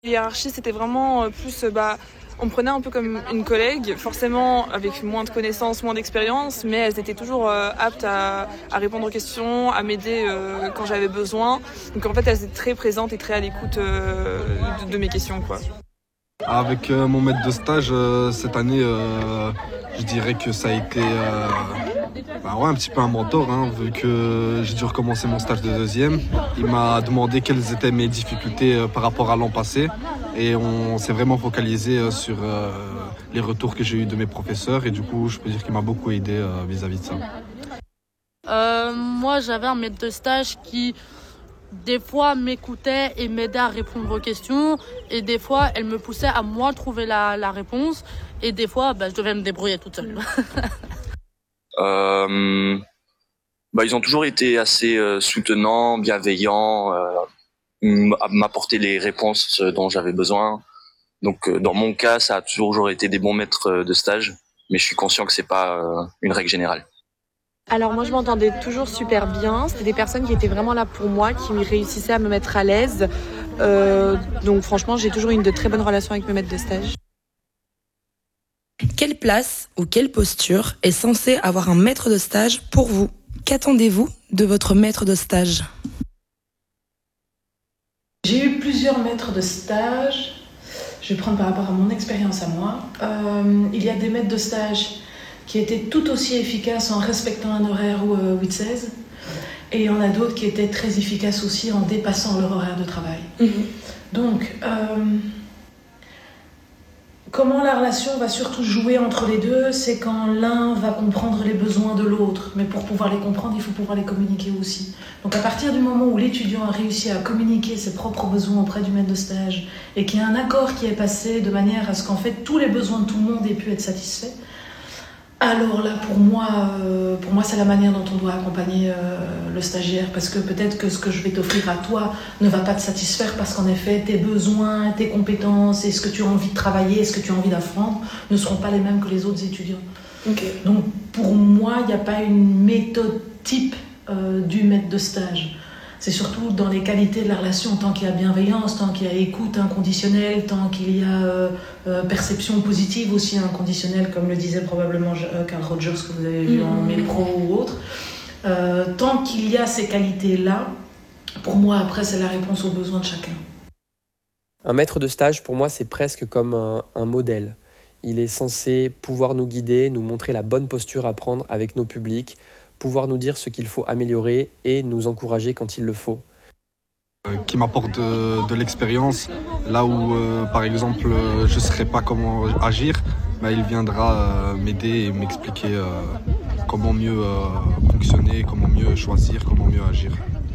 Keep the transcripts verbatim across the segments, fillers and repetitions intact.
La hiérarchie, c'était vraiment plus, bah, on me prenait un peu comme une collègue, forcément avec moins de connaissances, moins d'expérience, mais elles étaient toujours euh, aptes à, à répondre aux questions, à m'aider euh, quand j'avais besoin. Donc en fait, elles étaient très présentes et très à l'écoute euh, de, de mes questions, quoi. Avec euh, mon maître de stage, euh, cette année, euh, je dirais que ça a été euh, bah ouais, un petit peu un mentor, hein, vu que j'ai dû recommencer mon stage de deuxième. Il m'a demandé quelles étaient mes difficultés euh, par rapport à l'an passé. Et on s'est vraiment focalisé euh, sur euh, les retours que j'ai eus de mes professeurs. Et du coup, je peux dire qu'il m'a beaucoup aidé euh, vis-à-vis de ça. Euh, moi, j'avais un maître de stage qui... des fois m'écoutait et m'aidait à répondre aux questions, et des fois elle me poussait à moi trouver la, la réponse, et des fois bah, je devais me débrouiller toute seule. euh, bah, ils ont toujours été assez euh, soutenants, bienveillants, euh, à m'apporter les réponses dont j'avais besoin. Donc euh, dans mon cas, ça a toujours été des bons maîtres de stage, mais je suis conscient que c'est pas euh, une règle générale. Alors moi je m'entendais toujours super bien, c'était des personnes qui étaient vraiment là pour moi, qui réussissaient à me mettre à l'aise. Euh, donc franchement j'ai toujours eu une de très bonnes relations avec mes maîtres de stage. Quelle place ou quelle posture est censée avoir un maître de stage pour vous ? Qu'attendez-vous de votre maître de stage ? J'ai eu plusieurs maîtres de stage, je vais prendre par rapport à mon expérience à moi. Euh, il y a des maîtres de stage qui étaient tout aussi efficaces en respectant un horaire huit seize, et il y en a d'autres qui étaient très efficaces aussi en dépassant leur horaire de travail. Mmh. Donc, euh, comment la relation va surtout jouer entre les deux, c'est quand l'un va comprendre les besoins de l'autre, mais pour pouvoir les comprendre, il faut pouvoir les communiquer aussi. Donc à partir du moment où l'étudiant a réussi à communiquer ses propres besoins auprès du maître de stage, et qu'il y a un accord qui est passé de manière à ce qu'en fait tous les besoins de tout le monde aient pu être satisfaits, alors là, pour moi, euh, pour moi, c'est la manière dont on doit accompagner euh, le stagiaire, parce que peut-être que ce que je vais t'offrir à toi ne va pas te satisfaire, parce qu'en effet, tes besoins, tes compétences et ce que tu as envie de travailler, ce que tu as envie d'apprendre ne seront pas les mêmes que les autres étudiants. Okay. Donc, pour moi, il n'y a pas une méthode type euh, du maître de stage. C'est surtout dans les qualités de la relation, tant qu'il y a bienveillance, tant qu'il y a écoute inconditionnelle, tant qu'il y a euh, euh, perception positive aussi inconditionnelle, comme le disait probablement euh, Carl Rogers, que vous avez vu mmh. en mail pro ou autre. Euh, tant qu'il y a ces qualités-là, pour moi, après, c'est la réponse aux besoins de chacun. Un maître de stage, pour moi, c'est presque comme un, un modèle. Il est censé pouvoir nous guider, nous montrer la bonne posture à prendre avec nos publics, pouvoir nous dire ce qu'il faut améliorer et nous encourager quand il le faut. Euh, qui m'apporte de, de l'expérience, là où euh, par exemple euh, je ne saurais pas comment agir, bah, il viendra euh, m'aider et m'expliquer euh, comment mieux euh, fonctionner, comment mieux choisir, comment mieux agir.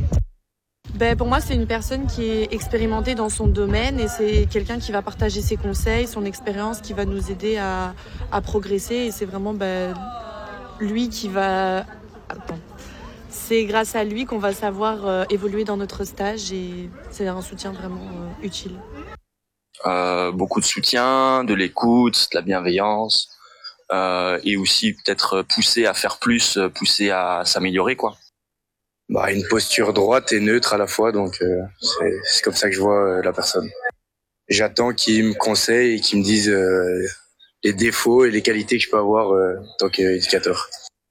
Ben, pour moi, c'est une personne qui est expérimentée dans son domaine, et c'est quelqu'un qui va partager ses conseils, son expérience, qui va nous aider à, à progresser, et c'est vraiment ben, lui qui va... Attends. C'est grâce à lui qu'on va savoir euh, évoluer dans notre stage, et c'est un soutien vraiment euh, utile. Euh, beaucoup de soutien, de l'écoute, de la bienveillance, euh, et aussi peut-être pousser à faire plus, pousser à s'améliorer, quoi. Bah, une posture droite et neutre à la fois, donc euh, c'est, c'est comme ça que je vois euh, la personne. J'attends qu'il me conseille et qu'il me dise euh, les défauts et les qualités que je peux avoir euh, en tant qu'éducateur.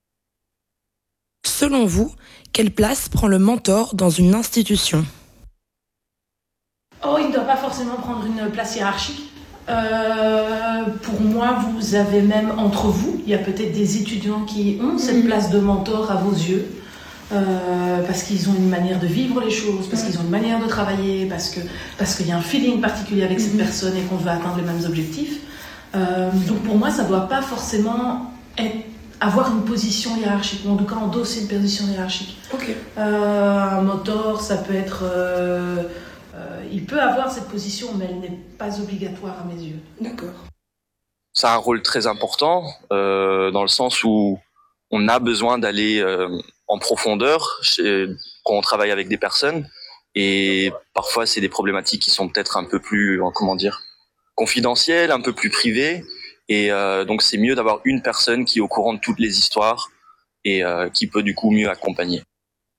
Selon vous, quelle place prend le mentor dans une institution ? Oh, il ne doit pas forcément prendre une place hiérarchique. Euh, pour moi, vous avez même entre vous, il y a peut-être des étudiants qui ont cette place de mentor à vos yeux, euh, parce qu'ils ont une manière de vivre les choses, parce qu'ils ont une manière de travailler, parce que parce qu'il y a un feeling particulier avec cette personne et qu'on veut atteindre les mêmes objectifs. Euh, donc pour moi, ça ne doit pas forcément être avoir une position hiérarchique, ou en tout cas endosser une position hiérarchique. Okay. Euh, un mentor, ça peut être... Euh, euh, il peut avoir cette position, mais elle n'est pas obligatoire à mes yeux. D'accord. Ça a un rôle très important, euh, dans le sens où on a besoin d'aller euh, en profondeur chez, quand on travaille avec des personnes, et parfois c'est des problématiques qui sont peut-être un peu plus, comment dire, confidentielles, un peu plus privées. Et euh, donc c'est mieux d'avoir une personne qui est au courant de toutes les histoires et euh, qui peut du coup mieux accompagner.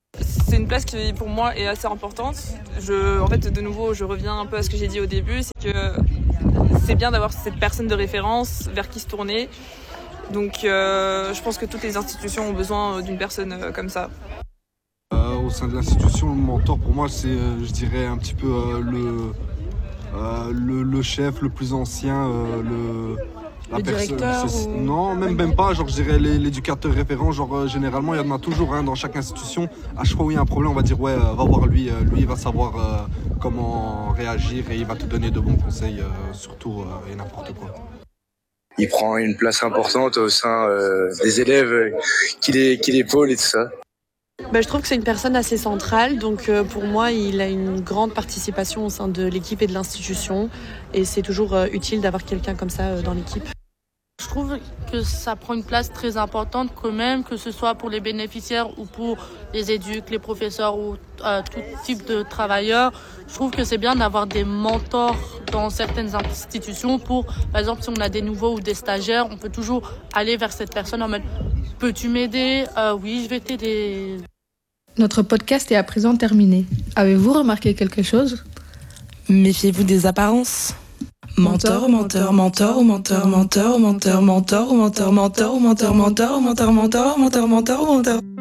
c'est une place qui pour moi est assez importante. Je, en fait, de nouveau, je reviens un peu à ce que j'ai dit au début, c'est que c'est bien d'avoir cette personne de référence vers qui se tourner. Donc euh, je pense que toutes les institutions ont besoin d'une personne euh, comme ça. Euh, au sein de l'institution, le mentor pour moi c'est, euh, je dirais, un petit peu euh, le, euh, le, le chef, le plus ancien, euh, le, la le personne. directeur ou... Non, même, même pas, genre je dirais les, l'éducateur référent, genre euh, généralement il y en a toujours hein, dans chaque institution. À chaque fois où il y a un problème, on va dire ouais, euh, va voir lui, euh, lui il va savoir euh, comment réagir et il va te donner de bons conseils euh, sur tout euh, et n'importe quoi. Il prend une place importante au sein euh, des élèves euh, qui les, qui l'épaulent et tout ça. Bah, je trouve que c'est une personne assez centrale, donc euh, pour moi il a une grande participation au sein de l'équipe et de l'institution et c'est toujours euh, utile d'avoir quelqu'un comme ça euh, dans l'équipe. Je trouve que ça prend une place très importante quand même, que ce soit pour les bénéficiaires ou pour les éducs, les professeurs ou euh, tout type de travailleurs. Je trouve que c'est bien d'avoir des mentors dans certaines institutions pour, par exemple, si on a des nouveaux ou des stagiaires, on peut toujours aller vers cette personne en mode « Peux-tu m'aider ? euh, Oui, je vais t'aider. » Notre podcast est à présent terminé. Avez-vous remarqué quelque chose ? Méfiez-vous des apparences. Mentor, menteur, mentor, menteur, menteur, menteur, mentor, menteur, mentor, menteur, menteur, menteur, menteur, menteur, menteur, menteur.